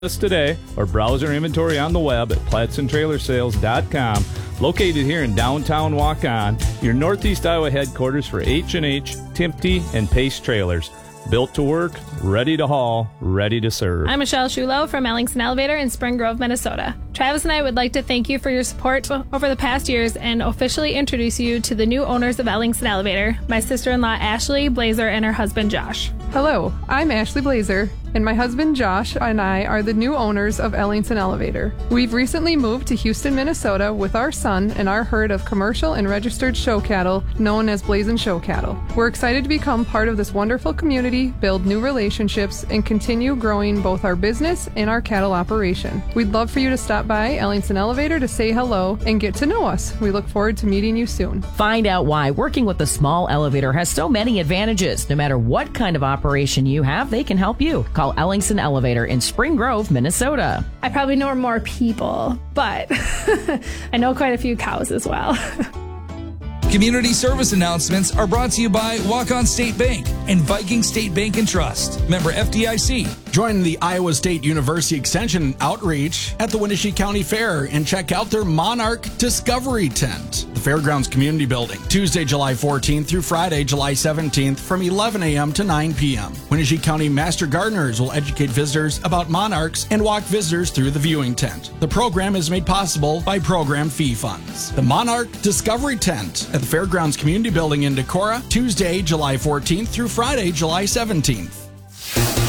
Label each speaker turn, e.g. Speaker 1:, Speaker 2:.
Speaker 1: us today or browse our inventory on the web at PlattsonTrailerSales.com. Located here in downtown Waukon, your Northeast Iowa headquarters for H&H, Timpte, and Pace Trailers. Built to work, ready to haul, ready to serve.
Speaker 2: I'm Michelle Shulo from Ellingson Elevator in Spring Grove, Minnesota. Travis and I would like to thank you for your support over the past years and officially introduce you to the new owners of Ellingson Elevator, my sister-in-law Ashley Blazer and her husband Josh.
Speaker 3: Hello, I'm Ashley Blazer, and my husband Josh and I are the new owners of Ellingson Elevator. We've recently moved to Houston, Minnesota with our son and our herd of commercial and registered show cattle known as Blazin' Show Cattle. We're excited to become part of this wonderful community, build new relationships, and continue growing both our business and our cattle operation. We'd love for you to stop by Ellingson Elevator to say hello and get to know us. We look forward to meeting you soon.
Speaker 4: Find out why working with a small elevator has so many advantages. No matter what kind of operation you have, they can help you. Call Ellingson Elevator in Spring Grove, Minnesota.
Speaker 2: I probably know more people, but I know quite a few cows as well.
Speaker 5: Community service announcements are brought to you by Waukon State Bank and Viking State Bank and Trust. Member FDIC.
Speaker 6: Join the Iowa State University Extension Outreach at the Winnebago County Fair and check out their Monarch Discovery Tent, the Fairgrounds Community Building, Tuesday, July 14th through Friday, July 17th from 11 a.m. to 9 p.m. Winnebago County Master Gardeners will educate visitors about monarchs and walk visitors through the viewing tent. The program is made possible by program fee funds. The Monarch Discovery Tent at the Fairgrounds Community Building in Decorah, Tuesday, July 14th through Friday, July 17th.